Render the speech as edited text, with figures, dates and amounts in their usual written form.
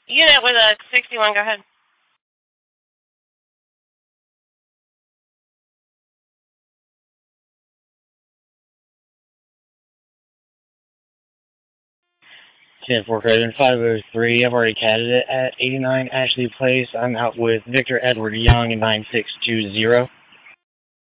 Unit with a 61, go ahead. Ten four code 503. I've already catted it at 89 Ashley Place. I'm out with Victor Edward Young in 9620.